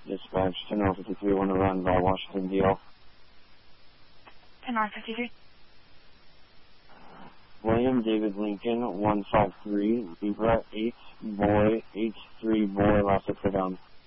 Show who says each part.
Speaker 1: Dispatch 10-53, want to run by Washington, D.L.
Speaker 2: 10-53.
Speaker 1: William David Lincoln, 153, Zebra 8, Boy, H3, Boy, last up for down.